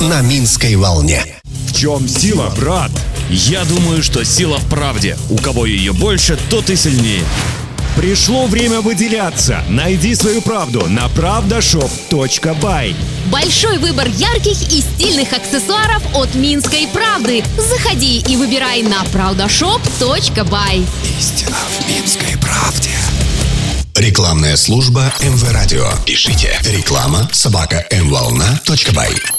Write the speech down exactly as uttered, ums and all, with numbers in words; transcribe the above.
на Минской волне. В чем сила, брат? Я думаю, что сила в правде. У кого ее больше, тот и сильнее. Пришло время выделяться. Найди свою правду на правда шоп точка бай. Большой выбор ярких и стильных аксессуаров от Минской правды. Заходи и выбирай на правда шоп точка бай. Истина в Минской правде. Рекламная служба эм вэ Радио. Пишите реклама собака эм волна точка бай.